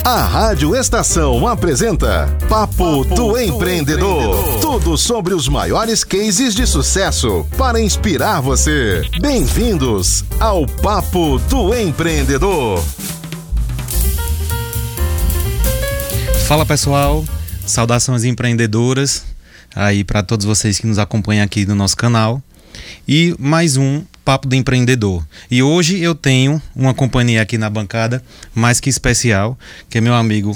A Rádio Estação apresenta Papo do Empreendedor. Tudo sobre os maiores cases de sucesso para inspirar você. Bem-vindos ao Papo do Empreendedor. Fala pessoal, saudações empreendedoras aí para todos vocês que nos acompanham aqui no nosso canal. E mais um Papo do Empreendedor. E hoje eu tenho uma companhia aqui na bancada mais que especial, que é meu amigo,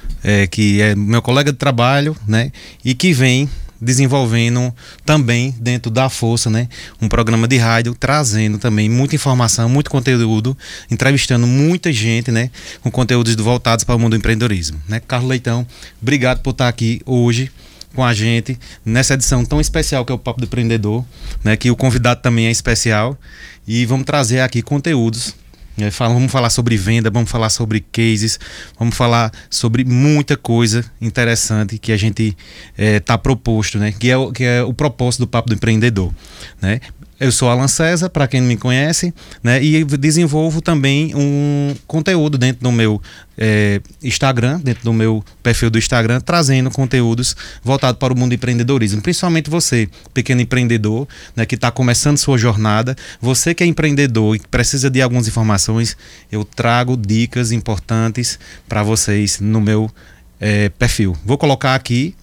que é meu colega de trabalho, né? E que vem desenvolvendo também dentro da Força, né? Um programa de rádio, trazendo também muita informação, muito conteúdo, entrevistando muita gente, né? Com conteúdos voltados para o mundo do empreendedorismo, né? Carlos Leitão, obrigado por estar aqui hoje com a gente nessa edição tão especial que é o Papo do Empreendedor, né? Que o convidado também é especial e vamos trazer aqui conteúdos, né? Vamos falar sobre venda, vamos falar sobre cases, vamos falar sobre muita coisa interessante que a gente está proposto, né? Que é o propósito do Papo do Empreendedor, né? Eu sou Alan César, para quem não me conhece, né? E desenvolvo também um conteúdo dentro do meu Instagram, dentro do meu perfil do Instagram, trazendo conteúdos voltados para o mundo do empreendedorismo. Principalmente você, pequeno empreendedor, né, que está começando sua jornada. Você que é empreendedor e precisa de algumas informações, eu trago dicas importantes para vocês no meu perfil. Vou colocar aqui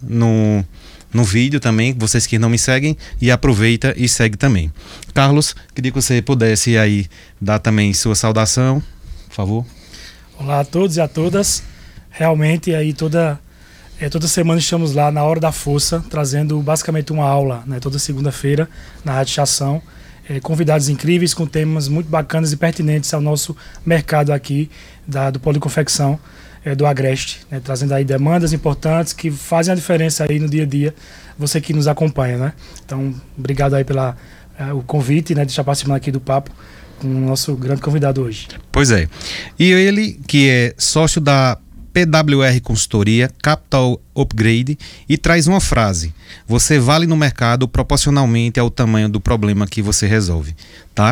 no vídeo também, vocês que não me seguem, e aproveita e segue também. Carlos, queria que você pudesse aí dar também sua saudação, por favor. Olá a todos e a todas. Realmente aí toda semana estamos lá na Hora da Força, trazendo basicamente uma aula, né, toda segunda-feira na Rádio Estação. Convidados incríveis com temas muito bacanas e pertinentes ao nosso mercado aqui do Policonfecção, do Agreste, né, trazendo aí demandas importantes que fazem a diferença aí no dia a dia, você que nos acompanha, né? Então, obrigado aí pelo convite, né, de estar participando aqui do papo com o nosso grande convidado hoje. Pois é. E ele, que é sócio da PWR Consultoria, Capital Upgrade, e traz uma frase: você vale no mercado proporcionalmente ao tamanho do problema que você resolve, tá?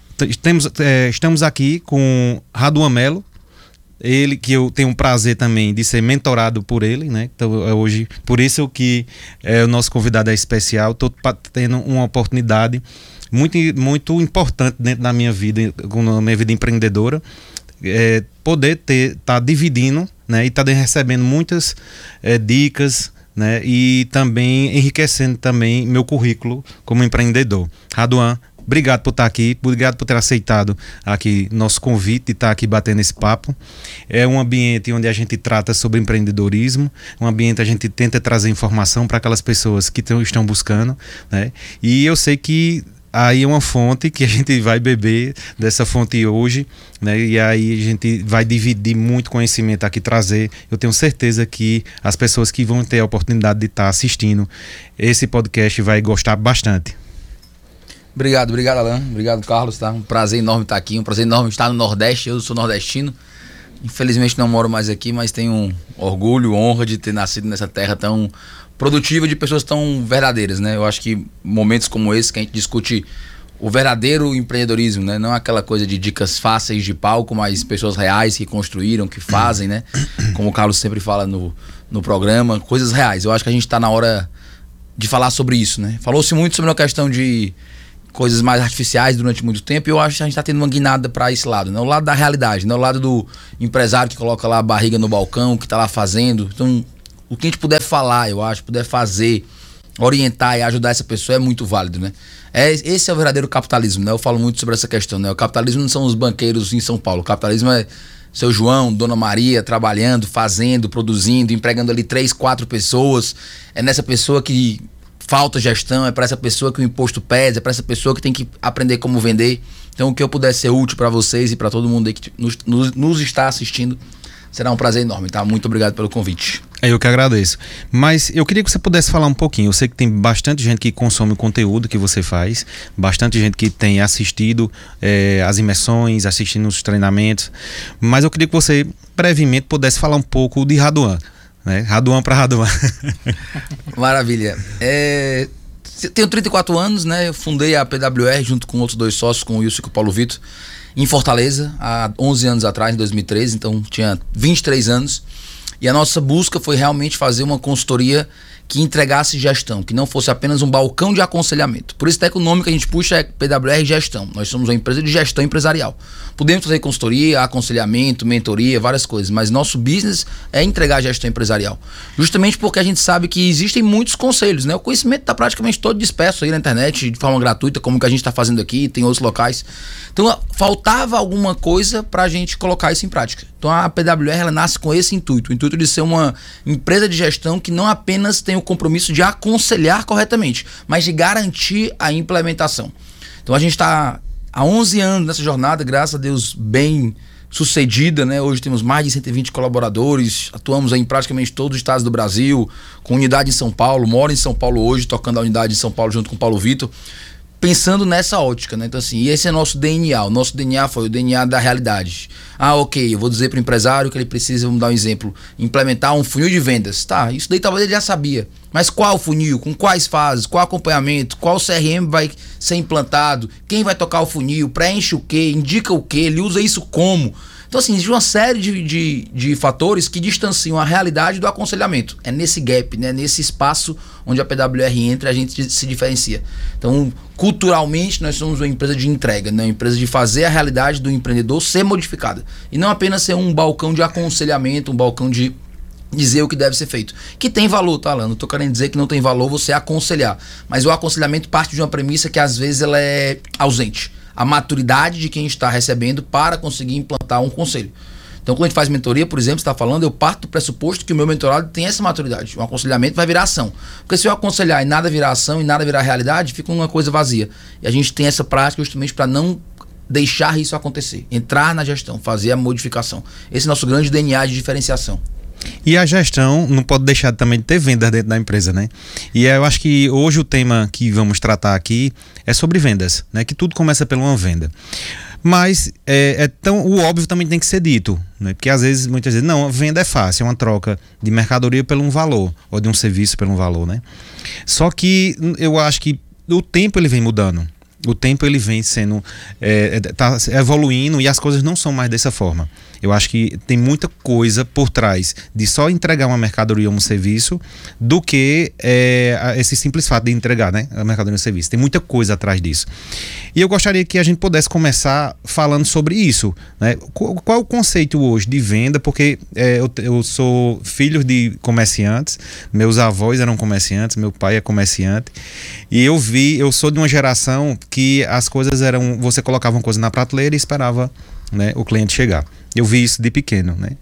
Estamos aqui com Raduan Melo, ele que eu tenho o prazer também de ser mentorado por ele, né? Então hoje, por isso que o nosso convidado é especial. Estou tendo uma oportunidade muito importante dentro da minha vida, na minha vida empreendedora, poder estar dividindo, né? E estar recebendo muitas dicas, né? E também enriquecendo também meu currículo como empreendedor. Raduan, obrigado por estar aqui, obrigado por ter aceitado aqui nosso convite de estar aqui batendo esse papo. É um ambiente onde a gente trata sobre empreendedorismo, um ambiente onde a gente tenta trazer informação para aquelas pessoas que estão buscando, né? E eu sei que aí é uma fonte que a gente vai beber dessa fonte hoje, né? E aí a gente vai dividir muito conhecimento aqui, trazer. Eu tenho certeza que as pessoas que vão ter a oportunidade de estar assistindo esse podcast vai gostar bastante. Obrigado, Alan. Obrigado, Carlos, tá? Um prazer enorme estar aqui, um prazer enorme estar no Nordeste. Eu sou nordestino. Infelizmente não moro mais aqui, mas tenho um orgulho, honra de ter nascido nessa terra tão produtiva, de pessoas tão verdadeiras, né? Eu acho que momentos como esse que a gente discute o verdadeiro empreendedorismo, né? Não aquela coisa de dicas fáceis de palco, mas pessoas reais que construíram, que fazem, né? Como o Carlos sempre fala no programa, coisas reais. Eu acho que a gente está na hora de falar sobre isso, né? Falou-se muito sobre a questão de coisas mais artificiais durante muito tempo, e eu acho que a gente está tendo uma guinada para esse lado, né? O lado da realidade, né? O lado do empresário que coloca lá a barriga no balcão, que está lá fazendo. Então, o que a gente puder falar, eu acho, puder fazer, orientar e ajudar essa pessoa é muito válido, né? Esse é o verdadeiro capitalismo, né? Eu falo muito sobre essa questão, né? O capitalismo não são os banqueiros em São Paulo. O capitalismo é seu João, Dona Maria, trabalhando, fazendo, produzindo, empregando ali 3, 4 pessoas. É nessa pessoa que falta gestão, é para essa pessoa que o imposto pesa, é para essa pessoa que tem que aprender como vender. Então, o que eu puder ser útil para vocês e para todo mundo aí que nos está assistindo, será um prazer enorme, tá? Muito obrigado pelo convite. Eu que agradeço. Mas eu queria que você pudesse falar um pouquinho. Eu sei que tem bastante gente que consome o conteúdo que você faz, bastante gente que tem assistido as imersões, assistindo os treinamentos, mas eu queria que você brevemente pudesse falar um pouco de Raduan, né? Raduan para Raduan. Maravilha. Tenho 34 anos, né? Eu fundei a PWR junto com outros 2 sócios, com o Wilson e com o Paulo Vitor. em Fortaleza, há 11 anos atrás, em 2013, então tinha 23 anos. E a nossa busca foi realmente fazer uma consultoria que entregasse gestão, que não fosse apenas um balcão de aconselhamento. Por isso até que o nome que a gente puxa é PWR Gestão. Nós somos uma empresa de gestão empresarial. Podemos fazer consultoria, aconselhamento, mentoria, várias coisas, mas nosso business é entregar gestão empresarial. Justamente porque a gente sabe que existem muitos conselhos, né? O conhecimento está praticamente todo disperso aí na internet, de forma gratuita, como que a gente está fazendo aqui, tem outros locais. Então faltava alguma coisa para a gente colocar isso em prática. Então a PWR ela nasce com esse intuito, o intuito de ser uma empresa de gestão que não apenas tem o compromisso de aconselhar corretamente, mas de garantir a implementação. Então a gente está há 11 anos nessa jornada, graças a Deus, bem sucedida, né? Hoje temos mais de 120 colaboradores, atuamos em praticamente todos os estados do Brasil, com unidade em São Paulo, moro em São Paulo hoje, tocando a unidade em São Paulo junto com o Paulo Vitor, pensando nessa ótica, né? Então assim, esse é nosso DNA. O nosso DNA foi o DNA da realidade. Ok, eu vou dizer para o empresário que ele precisa, vamos dar um exemplo, implementar um funil de vendas. Tá, isso daí talvez ele já sabia. Mas qual funil? Com quais fases? Qual acompanhamento? Qual CRM vai ser implantado? Quem vai tocar o funil? Preenche o quê? Indica o quê? Ele usa isso como? Então assim, existe uma série de fatores que distanciam a realidade do aconselhamento. É nesse gap, né? Nesse espaço onde a PWR entra, a gente se diferencia. Então, culturalmente, nós somos uma empresa de entrega, né? Uma empresa de fazer a realidade do empreendedor ser modificada. E não apenas ser um balcão de aconselhamento, um balcão de dizer o que deve ser feito. Que tem valor, tá, Alan? Não tô querendo dizer que não tem valor você aconselhar. Mas o aconselhamento parte de uma premissa que às vezes ela é ausente. A maturidade de quem está recebendo para conseguir implantar um conselho. Então, quando a gente faz mentoria, por exemplo, você está falando, eu parto do pressuposto que o meu mentorado tem essa maturidade. O aconselhamento vai virar ação. Porque se eu aconselhar e nada virar ação e nada virar realidade, fica uma coisa vazia. E a gente tem essa prática justamente para não deixar isso acontecer. Entrar na gestão, fazer a modificação. Esse é o nosso grande DNA de diferenciação. E a gestão não pode deixar também de ter vendas dentro da empresa, né? E eu acho que hoje o tema que vamos tratar aqui é sobre vendas, né? Que tudo começa por uma venda. Mas o óbvio também tem que ser dito, né? Porque às vezes, muitas vezes, não, a venda é fácil, é uma troca de mercadoria por um valor, ou de um serviço por um valor, né? Só que eu acho que o tempo ele vem mudando. O tempo ele vem sendo tá evoluindo e as coisas não são mais dessa forma. Eu acho que tem muita coisa por trás de só entregar uma mercadoria ou um serviço do que esse simples fato de entregar, né, a mercadoria ou um serviço. Tem muita coisa atrás disso. E eu gostaria que a gente pudesse começar falando sobre isso, né? Qual é o conceito hoje de venda? Porque eu sou filho de comerciantes, meus avós eram comerciantes, meu pai é comerciante, e eu sou de uma geração que as coisas eram, você colocava uma coisa na prateleira e esperava, né, o cliente chegar. Eu vi isso de pequeno, né?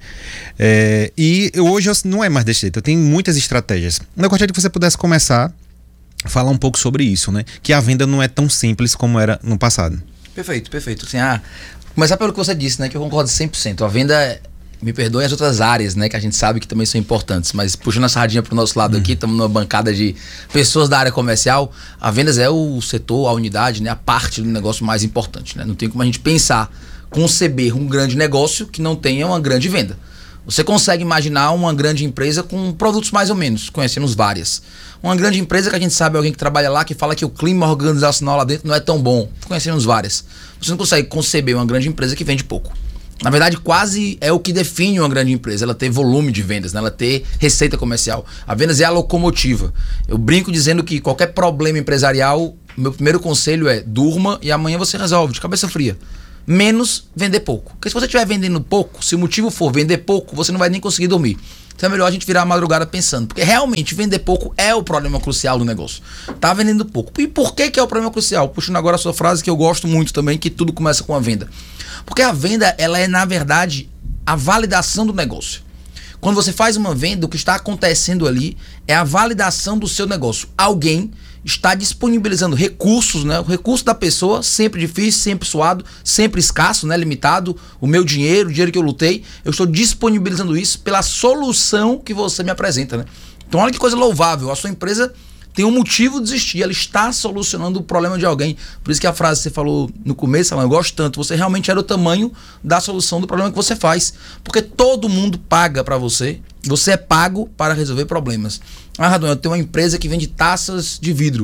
E hoje não é mais desse jeito, eu tenho muitas estratégias. Eu gostaria que você pudesse começar a falar um pouco sobre isso, né? Que a venda não é tão simples como era no passado. Perfeito. Assim, começar pelo que você disse, né? Que eu concordo 100%. A venda, me perdoem as outras áreas, né? Que a gente sabe que também são importantes, mas puxando a sardinha pro nosso lado aqui, estamos numa bancada de pessoas da área comercial, a vendas é o setor, a unidade, né? A parte do negócio mais importante, né? Não tem como a gente pensar, conceber um grande negócio que não tenha uma grande venda. Você consegue imaginar uma grande empresa com produtos mais ou menos, conhecemos várias. Uma grande empresa que a gente sabe alguém que trabalha lá, que fala que o clima organizacional lá dentro não é tão bom, conhecemos várias. Você não consegue conceber uma grande empresa que vende pouco. Na verdade, quase é o que define uma grande empresa, ela ter volume de vendas, né? Ela ter receita comercial. A vendas é a locomotiva. Eu brinco dizendo que qualquer problema empresarial, meu primeiro conselho é durma e amanhã você resolve, de cabeça fria. Menos vender pouco. Porque se você estiver vendendo pouco, se o motivo for vender pouco, você não vai nem conseguir dormir. Então é melhor a gente virar a madrugada pensando. Porque realmente vender pouco é o problema crucial do negócio. Tá vendendo pouco. E por que é o problema crucial? Puxando agora a sua frase que eu gosto muito também, que tudo começa com a venda. Porque a venda, ela é na verdade a validação do negócio. Quando você faz uma venda, o que está acontecendo ali é a validação do seu negócio. Alguém está disponibilizando recursos, né? O recurso da pessoa, sempre difícil, sempre suado, sempre escasso, né? Limitado. O meu dinheiro, o dinheiro que eu lutei, eu estou disponibilizando isso pela solução que você me apresenta, né? Então olha que coisa louvável, a sua empresa tem um motivo de existir, ela está solucionando o problema de alguém. Por isso que a frase que você falou no começo, eu gosto tanto, você realmente era o tamanho da solução do problema que você faz. Porque todo mundo paga para você, você é pago para resolver problemas. Radon, eu tenho uma empresa que vende taças de vidro.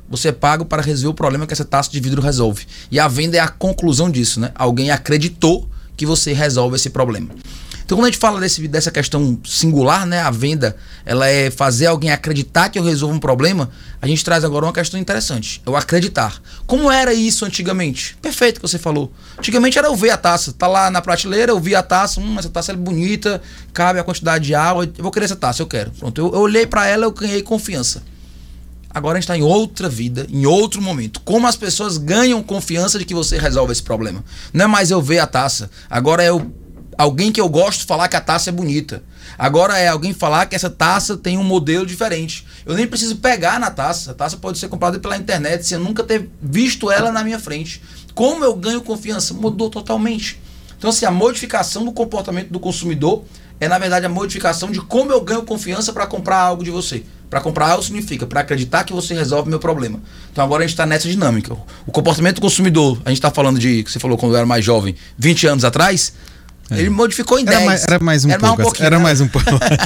você é pago para resolver o problema que essa taça de vidro resolve. E a venda é a conclusão disso, né? Alguém acreditou que você resolve esse problema. Então, quando a gente fala dessa questão singular, né? A venda, ela é fazer alguém acreditar que eu resolvo um problema. A gente traz agora uma questão interessante. É o acreditar. Como era isso antigamente? Perfeito o que você falou. Antigamente era eu ver a taça. Tá lá na prateleira, eu vi a taça. Essa taça é bonita, cabe a quantidade de água. Eu vou querer essa taça, eu quero. Pronto, eu olhei para ela, eu ganhei confiança. Agora a gente está em outra vida, em outro momento. Como as pessoas ganham confiança de que você resolve esse problema. Não é mais eu ver a taça. Agora é alguém que eu gosto falar que a taça é bonita. Agora é alguém falar que essa taça tem um modelo diferente. Eu nem preciso pegar na taça. A taça pode ser comprada pela internet sem eu nunca ter visto ela na minha frente. Como eu ganho confiança? Mudou totalmente. Então, assim, a modificação do comportamento do consumidor é, na verdade, a modificação de como eu ganho confiança para comprar algo de você. Para comprar algo significa para acreditar que você resolve o meu problema. Então agora a gente está nessa dinâmica. O comportamento do consumidor, a gente está falando de, que você falou quando eu era mais jovem, 20 anos atrás, ele modificou em 10. Era mais um pouco. Era mais um pouco.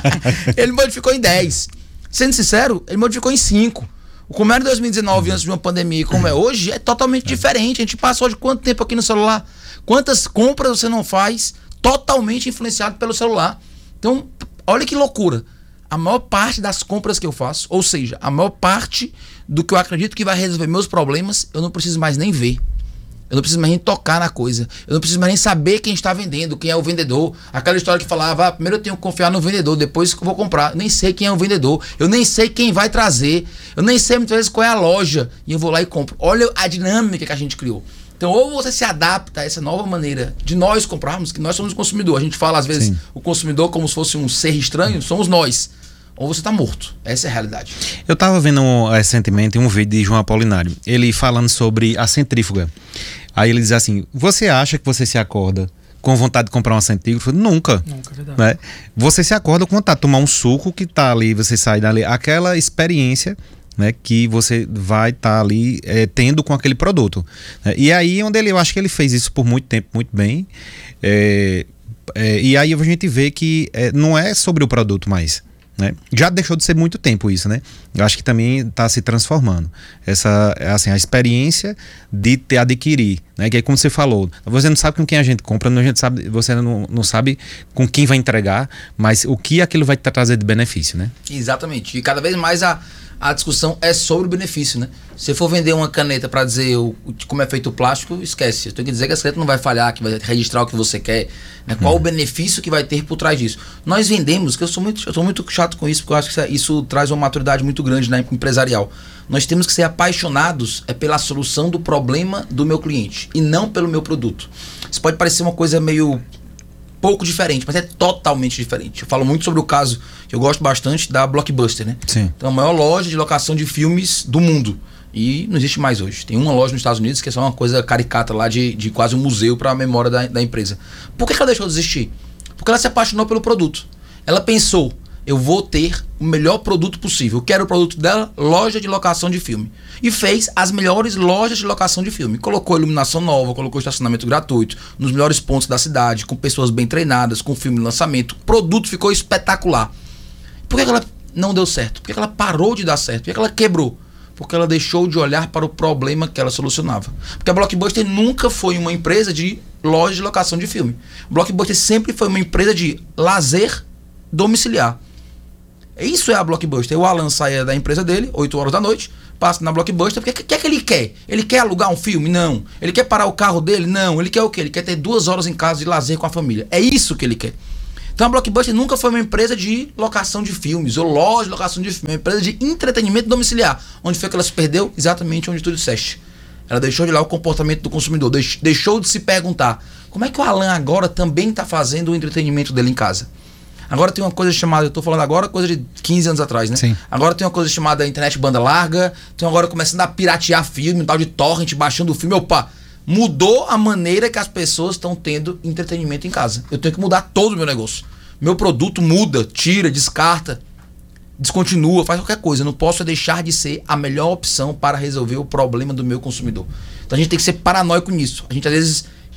Ele modificou em 10. Sendo sincero, ele modificou em 5. Como era em 2019, antes de uma pandemia, como é hoje, é totalmente diferente. A gente passa hoje quanto tempo aqui no celular? Quantas compras você não faz totalmente influenciado pelo celular? Então, olha que loucura. A maior parte das compras que eu faço, ou seja, a maior parte do que eu acredito que vai resolver meus problemas, eu não preciso mais nem ver. Eu não preciso mais nem tocar na coisa. Eu não preciso mais nem saber quem está vendendo, quem é o vendedor. Aquela história que falava, primeiro eu tenho que confiar no vendedor, depois que eu vou comprar. Eu nem sei quem é o vendedor. Eu nem sei quem vai trazer. Eu nem sei muitas vezes qual é a loja. E eu vou lá e compro. Olha a dinâmica que a gente criou. Então, ou você se adapta a essa nova maneira de nós comprarmos, que nós somos o consumidor. A gente fala, às vezes, o consumidor como se fosse um ser estranho, somos nós. Ou você está morto. Essa é a realidade. Eu estava vendo recentemente um vídeo de João Apolinário, ele falando sobre a centrífuga. Aí ele diz assim, você acha que você se acorda com vontade de comprar uma centrífuga? Nunca. Nunca, verdade. Né? Você se acorda com vontade de tomar um suco que está ali, você sai dali, aquela experiência, né, que você vai estar ali tendo com aquele produto. E aí onde eu acho que ele fez isso por muito tempo, muito bem. E aí a gente vê que não é sobre o produto mais. Né? Já deixou de ser muito tempo isso, né? Eu acho que também está se transformando. Essa, assim, a experiência de adquirir, né? Que é como você falou, você não sabe com quem a gente compra, você não sabe com quem vai entregar, mas o que aquilo vai te trazer de benefício, né? Exatamente. E cada vez mais a discussão é sobre o benefício, né? Se for vender uma caneta para dizer como é feito o plástico, esquece. Eu tenho que dizer que a caneta não vai falhar, que vai registrar o que você quer, né? Qual o benefício que vai ter por trás disso. Nós vendemos, que eu sou muito chato com isso, porque eu acho que isso traz uma maturidade muito grande na empresarial. Nós temos que ser apaixonados pela solução do problema do meu cliente e não pelo meu produto. Isso pode parecer uma coisa meio pouco diferente, mas é totalmente diferente. Eu falo muito sobre o caso que eu gosto bastante da Blockbuster, né? Sim. Então, a maior loja de locação de filmes do mundo. E não existe mais hoje. Tem uma loja nos Estados Unidos que é só uma coisa caricata lá de quase um museu para a memória da empresa. Por que ela deixou de existir? Porque ela se apaixonou pelo produto. Ela pensou, eu vou ter o melhor produto possível. Eu quero o produto dela, loja de locação de filme. E fez as melhores lojas de locação de filme. Colocou iluminação nova, colocou estacionamento gratuito, nos melhores pontos da cidade, com pessoas bem treinadas, com filme de lançamento. O produto ficou espetacular. Por que ela não deu certo? Por que ela parou de dar certo? Por que ela quebrou? Porque ela deixou de olhar para o problema que ela solucionava. Porque a Blockbuster nunca foi uma empresa de loja de locação de filme. A Blockbuster sempre foi uma empresa de lazer domiciliar. Isso é a Blockbuster. O Alan sai da empresa dele, 8 horas da noite, passa na Blockbuster. Porque o que é que ele quer? Ele quer alugar um filme? Não. Ele quer parar o carro dele? Não. Ele quer o quê? Ele quer ter 2 horas em casa de lazer com a família. É isso que ele quer. Então a Blockbuster nunca foi uma empresa de locação de filmes ou loja de locação de filmes, uma empresa de entretenimento domiciliar. Onde foi que ela se perdeu? Exatamente onde tu disseste. Ela deixou de olhar o comportamento do consumidor, deixou de se perguntar como é que o Alan agora também está fazendo o entretenimento dele em casa. Agora tem uma coisa chamada, eu estou falando agora coisa de 15 anos atrás, né? Sim. Agora tem uma coisa chamada internet banda larga, tem agora começando a piratear filme, um tal de torrent, baixando o filme, opa, mudou a maneira que as pessoas estão tendo entretenimento em casa. Eu tenho que mudar todo o meu negócio. Meu produto muda, tira, descarta, descontinua, faz qualquer coisa. Eu não posso deixar de ser a melhor opção para resolver o problema do meu consumidor. Então a gente tem que ser paranoico nisso. A gente às vezes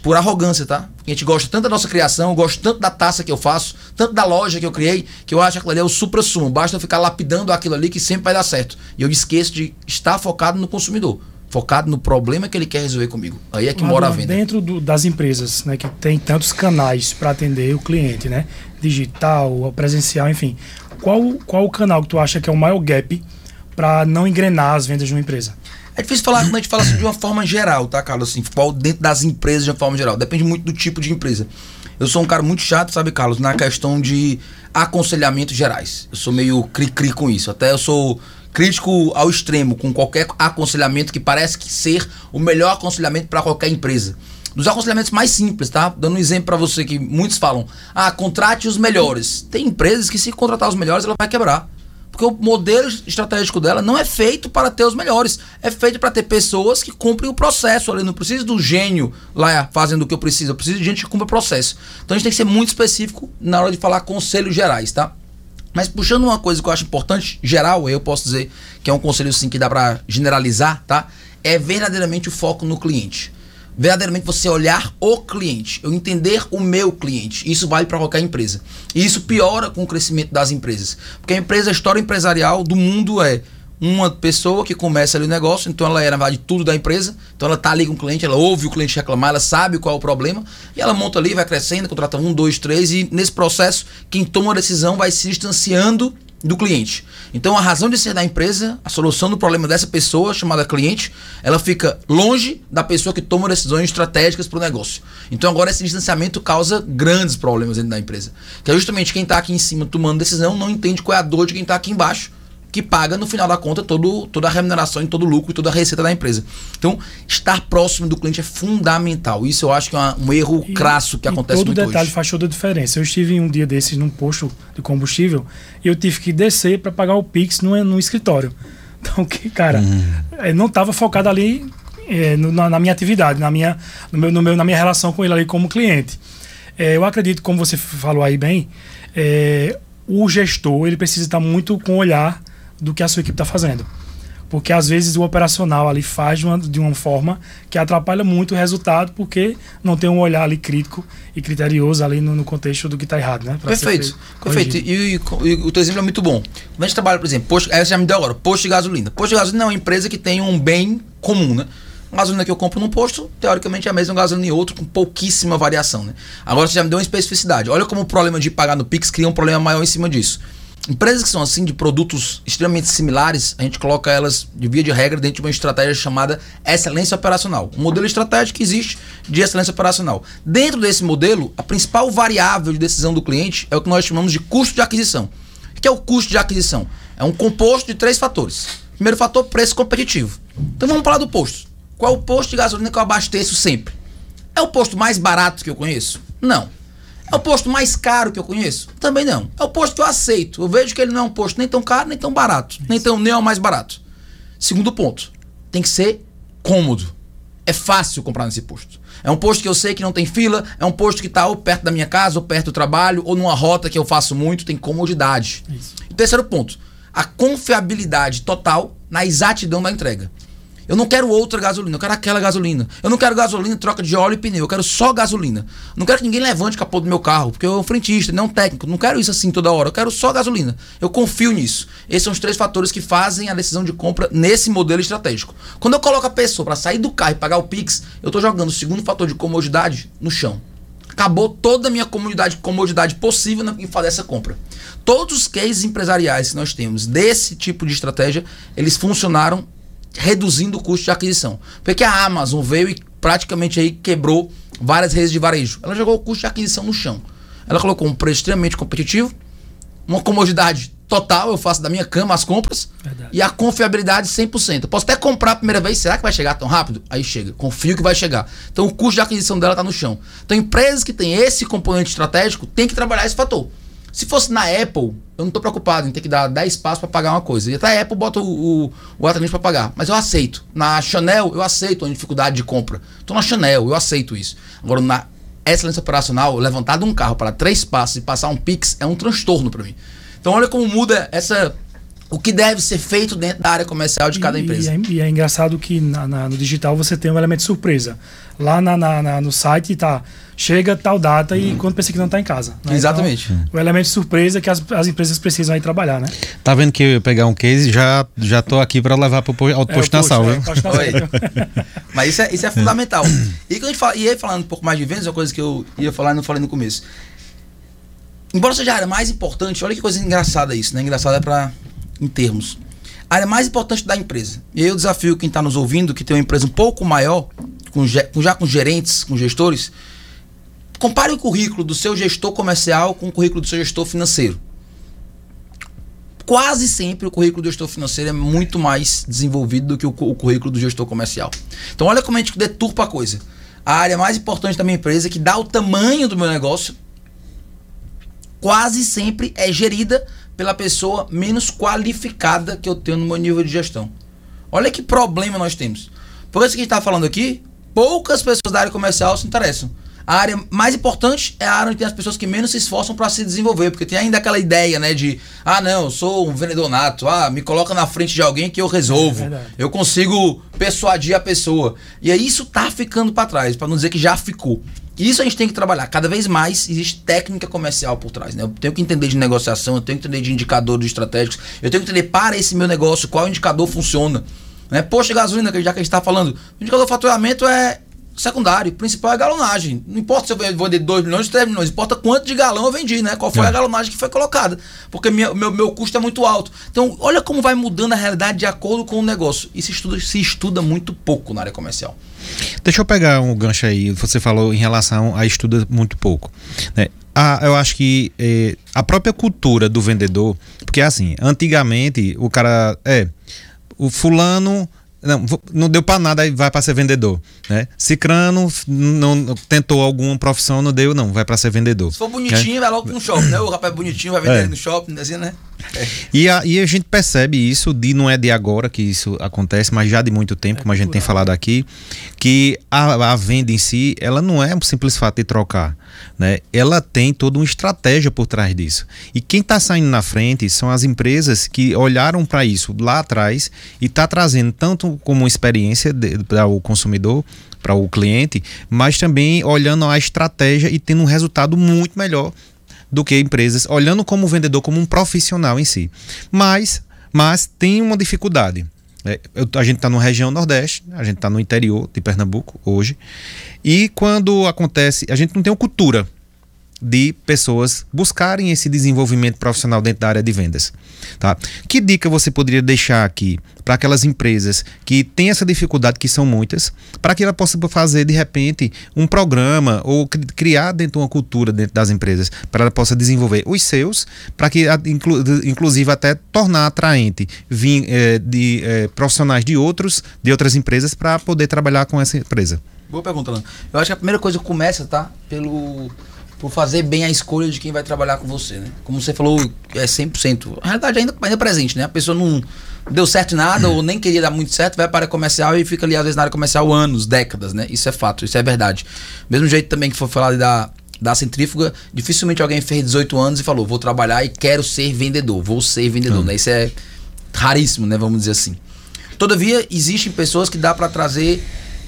por arrogância, tá? A gente gosta tanto da nossa criação, eu gosto tanto da taça que eu faço, tanto da loja que eu criei, que eu acho que aquilo ali é o supra-sumo. Basta eu ficar lapidando aquilo ali que sempre vai dar certo. E eu esqueço de estar focado no consumidor, focado no problema que ele quer resolver comigo. Aí é que mora a venda. Dentro das empresas, né, que tem tantos canais para atender o cliente, né? Digital, presencial, enfim. Qual o canal que tu acha que é o maior gap para não engrenar as vendas de uma empresa? É difícil falar quando a gente fala assim de uma forma geral, tá, Carlos? Assim, qual dentro das empresas de uma forma geral. Depende muito do tipo de empresa. Eu sou um cara muito chato, sabe, Carlos, na questão de aconselhamentos gerais. Eu sou meio cri-cri com isso. Até eu sou crítico ao extremo com qualquer aconselhamento que parece que ser o melhor aconselhamento para qualquer empresa. Dos aconselhamentos mais simples, tá? Dando um exemplo para você que muitos falam, contrate os melhores. Tem empresas que se contratar os melhores, ela vai quebrar. Porque o modelo estratégico dela não é feito para ter os melhores. É feito para ter pessoas que cumprem o processo. Eu não preciso do gênio lá fazendo o que eu preciso de gente que cumpra o processo. Então a gente tem que ser muito específico na hora de falar conselhos gerais, tá? Mas puxando uma coisa que eu acho importante, geral, eu posso dizer que é um conselho sim que dá para generalizar, tá? É verdadeiramente o foco no cliente. Verdadeiramente você olhar o cliente, eu entender o meu cliente. Isso vale para qualquer empresa. E isso piora com o crescimento das empresas. Porque a história empresarial do mundo é uma pessoa que começa ali o negócio, então ela é, na verdade, tudo da empresa. Então ela tá ali com o cliente, ela ouve o cliente reclamar, ela sabe qual é o problema, e ela monta ali, vai crescendo, contrata 1, 2, 3, e nesse processo, quem toma a decisão vai se distanciando do cliente. Então a razão de ser da empresa, a solução do problema dessa pessoa, chamada cliente, ela fica longe da pessoa que toma decisões estratégicas para o negócio. Então agora esse distanciamento causa grandes problemas dentro da empresa. Que é justamente quem está aqui em cima tomando decisão não entende qual é a dor de quem está aqui embaixo, que paga no final da conta toda a remuneração e todo o lucro e toda a receita da empresa. Então, estar próximo do cliente é fundamental. Isso eu acho que é um erro crasso que acontece muito hoje. Todo detalhe faz toda a diferença. Eu estive um dia desses num posto de combustível e eu tive que descer para pagar o Pix no escritório. Então, cara, não estava focado ali na minha atividade, na minha relação com ele ali como cliente. Eu acredito, como você falou aí bem, o gestor ele precisa estar muito com o olhar do que a sua equipe está fazendo. Porque às vezes o operacional ali faz de uma forma que atrapalha muito o resultado, porque não tem um olhar ali crítico e criterioso ali no contexto do que está errado, né? Perfeito. E o teu exemplo é muito bom. Quando a gente trabalha, por exemplo, aí você já me deu agora, posto de gasolina. Posto de gasolina é uma empresa que tem um bem comum, né? A gasolina que eu compro num posto, teoricamente é a mesma gasolina em outro, com pouquíssima variação, né? Agora você já me deu uma especificidade. Olha como o problema de pagar no Pix cria um problema maior em cima disso. Empresas que são assim, de produtos extremamente similares, a gente coloca elas, de via de regra, dentro de uma estratégia chamada excelência operacional. Um modelo estratégico que existe de excelência operacional. Dentro desse modelo, a principal variável de decisão do cliente é o que nós chamamos de custo de aquisição. O que é o custo de aquisição? É um composto de 3 fatores. Primeiro fator, preço competitivo. Então vamos falar do posto. Qual é o posto de gasolina que eu abasteço sempre? É o posto mais barato que eu conheço? Não. É o posto mais caro que eu conheço? Também não. É o posto que eu aceito. Eu vejo que ele não é um posto nem tão caro, nem tão barato. Nem é o mais barato. Segundo ponto. Tem que ser cômodo. É fácil comprar nesse posto. É um posto que eu sei que não tem fila. É um posto que está ou perto da minha casa, ou perto do trabalho, ou numa rota que eu faço muito. Tem comodidade. Isso. E terceiro ponto. A confiabilidade total na exatidão da entrega. Eu não quero outra gasolina, eu quero aquela gasolina. Eu não quero gasolina, troca de óleo e pneu, eu quero só gasolina. Não quero que ninguém levante o capô do meu carro, porque eu sou frentista, não técnico. Não quero isso assim toda hora, eu quero só gasolina. Eu confio nisso. Esses são os 3 fatores que fazem a decisão de compra nesse modelo estratégico. Quando eu coloco a pessoa para sair do carro e pagar o Pix, eu estou jogando o segundo fator de comodidade no chão. Acabou toda a minha comodidade possível em fazer essa compra. Todos os cases empresariais que nós temos desse tipo de estratégia, eles funcionaram reduzindo o custo de aquisição. Porque a Amazon veio e praticamente aí quebrou várias redes de varejo. Ela jogou o custo de aquisição no chão. Ela colocou um preço extremamente competitivo, uma comodidade total, eu faço da minha cama as compras. Verdade. E a confiabilidade 100%. Eu posso até comprar a primeira vez, será que vai chegar tão rápido? Aí chega, confio que vai chegar. Então o custo de aquisição dela está no chão. Então empresas que têm esse componente estratégico têm que trabalhar esse fator. Se fosse na Apple, eu não estou preocupado em ter que dar 10 passos para pagar uma coisa. E até a Apple bota o atendente para pagar. Mas eu aceito. Na Chanel, eu aceito a dificuldade de compra. Estou na Chanel, eu aceito isso. Agora, na excelência operacional, levantar de um carro para 3 passos e passar um Pix é um transtorno para mim. Então, olha como muda o que deve ser feito dentro da área comercial de cada empresa. E é engraçado que no digital você tem um elemento de surpresa. Lá no site tá, chega tal data e quando pensa que não está em casa. Né? Exatamente. Então, o elemento de surpresa que as empresas precisam aí trabalhar, né? Tá vendo que eu ia pegar um case e já tô aqui para levar para o posto na sala, viu? Mas isso é fundamental. E quando a gente fala, e aí falando um pouco mais de vendas, uma coisa que eu ia falar e não falei no começo. Embora seja a área mais importante, olha que coisa engraçada isso, né? Engraçada em termos. A área mais importante da empresa. E aí eu desafio quem está nos ouvindo, que tem uma empresa um pouco maior, já com gerentes, com gestores, compare o currículo do seu gestor comercial com o currículo do seu gestor financeiro. Quase sempre o currículo do gestor financeiro é muito mais desenvolvido do que o currículo do gestor comercial. Então olha como a gente deturpa a coisa. A área mais importante da minha empresa, que dá o tamanho do meu negócio, quase sempre é gerida pela pessoa menos qualificada que eu tenho no meu nível de gestão. Olha que problema nós temos. Por isso que a gente está falando aqui, poucas pessoas da área comercial se interessam. A área mais importante é a área onde tem as pessoas que menos se esforçam para se desenvolver, porque tem ainda aquela ideia, né, de não, eu sou um vendedor nato, me coloca na frente de alguém que eu resolvo, eu consigo persuadir a pessoa. E aí isso tá ficando para trás, para não dizer que já ficou. E isso a gente tem que trabalhar. Cada vez mais existe técnica comercial por trás, né? Eu tenho que entender de negociação, eu tenho que entender de indicadores estratégicos, eu tenho que entender para esse meu negócio qual indicador funciona. Né? Poxa, gasolina, já que a gente está falando, o indicador de faturamento é secundário, o principal é a galonagem. Não importa se eu vender 2 milhões ou 3 milhões, importa quanto de galão eu vendi, né? Qual foi a galonagem que foi colocada. Porque meu custo é muito alto. Então, olha como vai mudando a realidade de acordo com o negócio. E se estuda muito pouco na área comercial. Deixa eu pegar um gancho aí. Você falou em relação a estuda muito pouco. Né? Eu acho que a própria cultura do vendedor, porque assim, antigamente o cara o fulano não deu pra nada, aí vai pra ser vendedor, né? Cicrano não tentou alguma profissão, não deu, não, vai pra ser vendedor. Se for bonitinho, vai logo no shopping, né? O rapaz é bonitinho, vai vender no shopping, assim, né? E a gente percebe isso, não é de agora que isso acontece, mas já de muito tempo, como a gente tem falado aqui, que a venda em si, ela não é um simples fato de trocar, né? Ela tem toda uma estratégia por trás disso. E quem está saindo na frente são as empresas que olharam para isso lá atrás e está trazendo tanto como experiência para o consumidor, para o cliente, mas também olhando a estratégia e tendo um resultado muito melhor do que empresas, olhando como vendedor, como um profissional em si. Mas tem uma dificuldade. A gente está na região Nordeste, a gente está no interior de Pernambuco hoje, e quando acontece, a gente não tem uma cultura de pessoas buscarem esse desenvolvimento profissional dentro da área de vendas. Tá? Que dica você poderia deixar aqui para aquelas empresas que têm essa dificuldade, que são muitas, para que ela possa fazer de repente um programa ou criar dentro de uma cultura dentro das empresas, para ela possa desenvolver os seus, para que inclusive até tornar atraente profissionais de outras empresas para poder trabalhar com essa empresa? Boa pergunta, Lano. Eu acho que a primeira coisa começa, tá, por fazer bem a escolha de quem vai trabalhar com você, né? Como você falou, é 100%. A realidade ainda é presente, né? A pessoa não deu certo em nada ou nem queria dar muito certo, vai para a área comercial e fica ali, às vezes, na área comercial anos, décadas, né? Isso é fato, isso é verdade. Mesmo jeito também que foi falado da centrífuga, dificilmente alguém fez 18 anos e falou, vou trabalhar e quero ser vendedor, vou ser vendedor, né? Isso é raríssimo, né? Vamos dizer assim. Todavia, existem pessoas que dá para trazer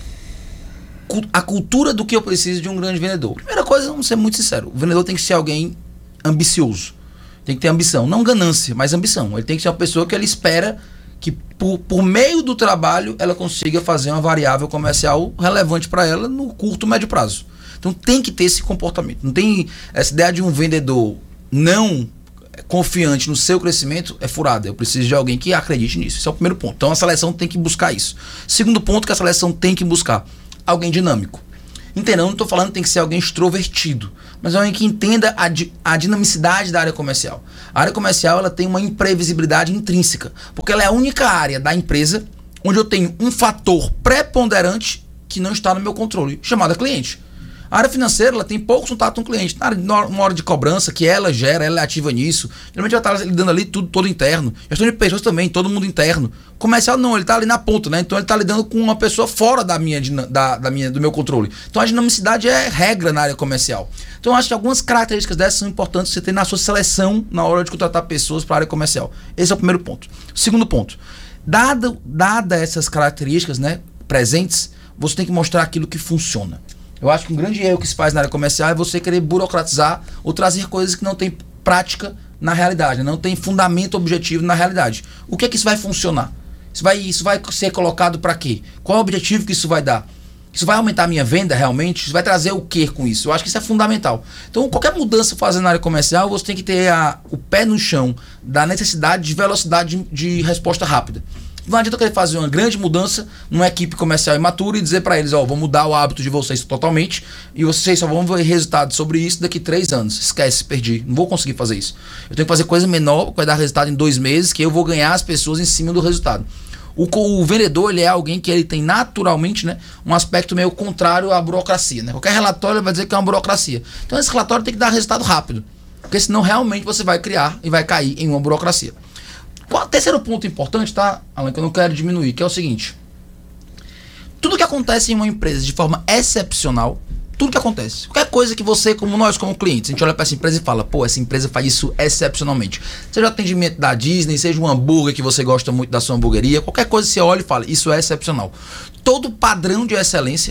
a cultura do que eu preciso de um grande vendedor. Primeira coisa, vamos ser muito sinceros, o vendedor tem que ser alguém ambicioso, tem que ter ambição, não ganância, mas ambição. Ele tem que ser uma pessoa que ele espera que por meio do trabalho ela consiga fazer uma variável comercial relevante para ela no curto, médio prazo. Então tem que ter esse comportamento. Não tem essa ideia de um vendedor não confiante no seu crescimento, é furada. Eu preciso de alguém que acredite nisso. Esse é o primeiro ponto. Então a seleção tem que buscar isso. Segundo ponto que a seleção tem que buscar, alguém dinâmico. Entendeu? Não estou falando que tem que ser alguém extrovertido, mas alguém que entenda a dinamicidade da área comercial. A área comercial, ela tem uma imprevisibilidade intrínseca, porque ela é a única área da empresa onde eu tenho um fator preponderante que não está no meu controle, chamado cliente. A área financeira, ela tem pouco contato com o cliente. Na hora de cobrança, que ela gera, ela é ativa nisso. Geralmente ela está lidando ali tudo todo interno. Gestão de pessoas também, todo mundo interno. Comercial não, ele está ali na ponta, né? Então ele está lidando com uma pessoa fora do meu controle. Então a dinamicidade é regra na área comercial. Então eu acho que algumas características dessas são importantes você ter na sua seleção na hora de contratar pessoas para a área comercial. Esse é o primeiro ponto. Segundo ponto, dada essas características, né, presentes, você tem que mostrar aquilo que funciona. Eu acho que um grande erro que se faz na área comercial é você querer burocratizar ou trazer coisas que não tem prática na realidade, não tem fundamento objetivo na realidade. O que é que isso vai funcionar? Isso vai ser colocado para quê? Qual é o objetivo que isso vai dar? Isso vai aumentar a minha venda realmente? Isso vai trazer o quê com isso? Eu acho que isso é fundamental. Então, qualquer mudança fazendo na área comercial, você tem que ter o pé no chão da necessidade de velocidade de resposta rápida. Não adianta eu querer fazer uma grande mudança numa equipe comercial imatura e dizer para eles, vou mudar o hábito de vocês totalmente e vocês só vão ver resultados sobre isso daqui 3 anos. Esquece, perdi. Não vou conseguir fazer isso. Eu tenho que fazer coisa menor, que vai dar resultado em 2 meses, que eu vou ganhar as pessoas em cima do resultado. O vendedor, ele é alguém que ele tem naturalmente, né, um aspecto meio contrário à burocracia, né? Qualquer relatório vai dizer que é uma burocracia. Então esse relatório tem que dar resultado rápido, porque senão realmente você vai criar e vai cair em uma burocracia. O terceiro ponto importante, tá, Alan, que eu não quero diminuir, que é o seguinte: tudo que acontece em uma empresa de forma excepcional, tudo que acontece, qualquer coisa que você, como nós, como clientes, a gente olha para essa empresa e fala, essa empresa faz isso excepcionalmente. Seja o atendimento da Disney, seja um hambúrguer que você gosta muito da sua hamburgueria, qualquer coisa que você olha e fala, isso é excepcional. Todo padrão de excelência,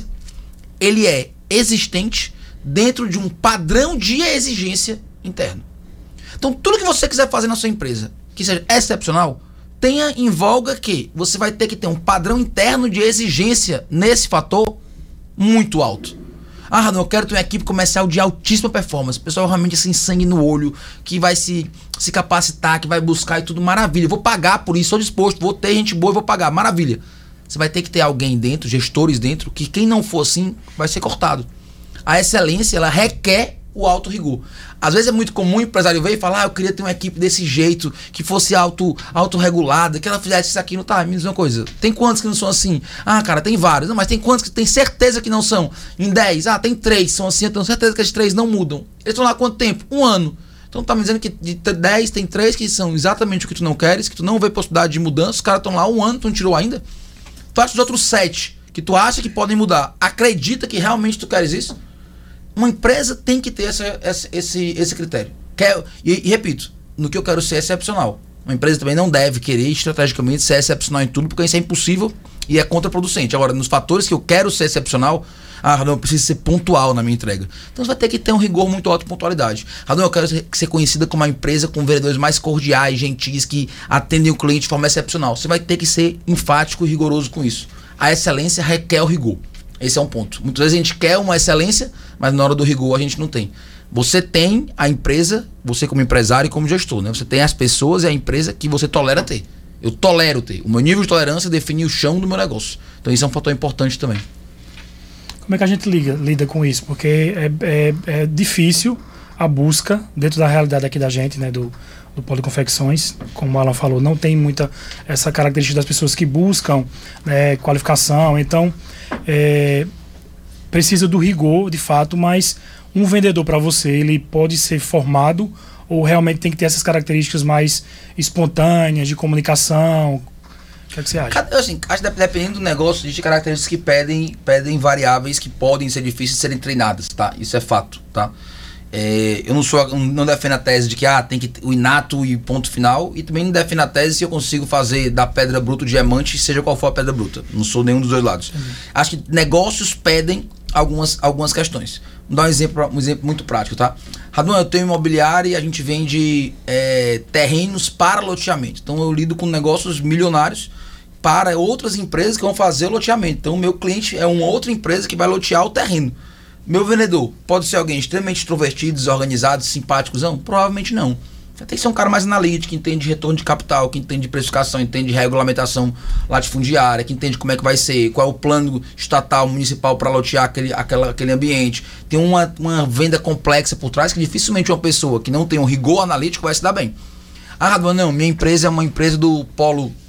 ele é existente dentro de um padrão de exigência interno. Então, tudo que você quiser fazer na sua empresa, que seja excepcional, tenha em voga que você vai ter que ter um padrão interno de exigência nesse fator muito alto. Não, eu quero ter uma equipe comercial de altíssima performance, pessoal realmente assim, sangue no olho, que vai se capacitar, que vai buscar e tudo, maravilha, vou pagar por isso, sou disposto, vou ter gente boa e vou pagar, maravilha. Você vai ter que ter alguém dentro, gestores dentro, que quem não for assim, vai ser cortado. A excelência, ela requer o alto rigor. Às vezes é muito comum o empresário ver e falar, eu queria ter uma equipe desse jeito, que fosse autorregulada, que ela fizesse isso aqui, não tá, me diz uma coisa, tem quantos que não são assim? Cara, tem vários, não, mas tem quantos que tem certeza que não são? Em 10, tem 3, são assim, eu tenho certeza que esses 3 não mudam. Eles estão lá há quanto tempo? 1 ano. Então tá me dizendo que de 10 tem 3 que são exatamente o que tu não queres, que tu não vê possibilidade de mudança, os caras estão lá há 1 ano, tu não tirou ainda? Tu acha os outros 7 que tu acha que podem mudar, acredita que realmente tu queres isso? Uma empresa tem que ter esse critério. E repito, no que eu quero ser excepcional. Uma empresa também não deve querer estrategicamente ser excepcional em tudo, porque isso é impossível e é contraproducente. Agora, nos fatores que eu quero ser excepcional, eu preciso ser pontual na minha entrega. Então você vai ter que ter um rigor muito alto de pontualidade. Eu quero ser conhecida como uma empresa com vendedores mais cordiais, gentis, que atendem o cliente de forma excepcional. Você vai ter que ser enfático e rigoroso com isso. A excelência requer o rigor. Esse é um ponto. Muitas vezes a gente quer uma excelência, mas na hora do rigor a gente não tem. Você tem a empresa, você como empresário e como gestor, né? Você tem as pessoas e a empresa que você tolera ter. Eu tolero ter. O meu nível de tolerância define o chão do meu negócio. Então isso é um fator importante também. Como é que a gente lida com isso? Porque é difícil a busca dentro da realidade aqui da gente, né? Do Polo Confecções, como o Alan falou, não tem muita essa característica das pessoas que buscam, né, qualificação. Então, precisa do rigor, de fato, mas um vendedor para você, ele pode ser formado ou realmente tem que ter essas características mais espontâneas, de comunicação? O que é que você acha? Assim, acho que dependendo do negócio, existem características que pedem variáveis que podem ser difíceis de serem treinadas, tá? Isso é fato, tá? Eu não defendo a tese de que tem que o inato e ponto final, e também não defendo a tese se eu consigo fazer da pedra bruta o diamante, seja qual for a pedra bruta. Não sou nenhum dos dois lados. Acho que negócios pedem algumas questões. Vou dar um exemplo muito prático, tá? Radon, eu tenho imobiliária e a gente vende terrenos para loteamento. Então eu lido com negócios milionários para outras empresas que vão fazer o loteamento. Então o meu cliente é uma outra empresa que vai lotear o terreno. Meu vendedor pode ser alguém extremamente extrovertido, desorganizado, simpático? Provavelmente não. Tem que ser um cara mais analítico, que entende de retorno de capital, que entende de precificação, entende de regulamentação latifundiária, que entende como é que vai ser, qual é o plano estatal, municipal para lotear aquele ambiente. Tem uma venda complexa por trás que dificilmente uma pessoa que não tem um rigor analítico vai se dar bem. Não, minha empresa é uma empresa do polo